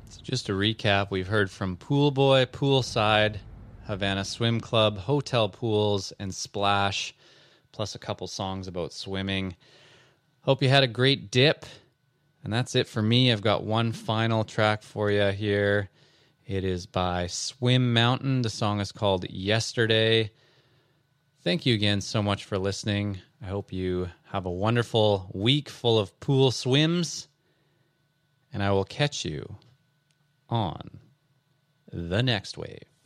So just to recap, we've heard from Pool Boy, Poolside, Havana Swim Club, Hotel Pools, and Splash, plus a couple songs about swimming. Hope you had a great dip. And that's it for me. I've got one final track for you here. It is by Swim Mountain. The song is called Yesterday. Thank you again so much for listening. I hope you have a wonderful week full of pool swims. And I will catch you on the next wave.